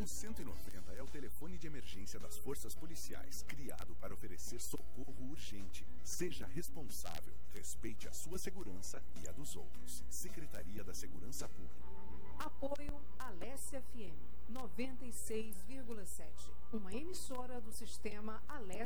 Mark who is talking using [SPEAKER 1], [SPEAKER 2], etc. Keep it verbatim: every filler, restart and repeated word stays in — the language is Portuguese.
[SPEAKER 1] O cento e noventa é o telefone de emergência das forças policiais, criado para oferecer socorro urgente. Seja responsável, respeite a sua segurança e a dos outros. Secretaria da Segurança Pública.
[SPEAKER 2] Apoio Alessia F M noventa e seis vírgula sete, uma emissora do sistema Alessia.